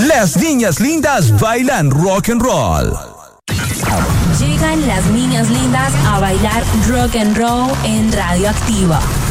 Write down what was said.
Las niñas lindas bailan rock and roll. Llegan las niñas lindas a bailar rock and roll en Radioactiva.